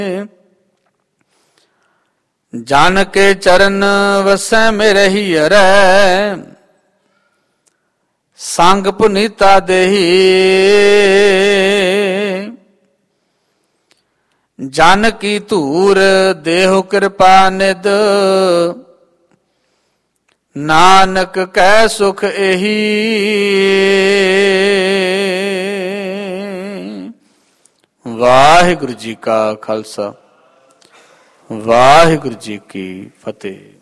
ਜਨ ਕੇ ਚਰਨ ਵਸੈ ਮੇਰਹਿ ਹਰੈ, ਸੰਗ ਪੁਨੀਤਾ ਦੇਹੀ। ਜਨ ਕੀ ਧੂਰ ਦੇਹੁ ਕਿਰਪਾ ਨਿਧ, ਨਾਨਕ ਕੈ ਸੁਖ ਏਹੀ। ਵਾਹਿਗੁਰੂ ਜੀ ਕਾ ਖਾਲਸਾ, ਵਾਹਿਗੁਰੂ ਜੀ ਕੀ ਫਤਿਹ।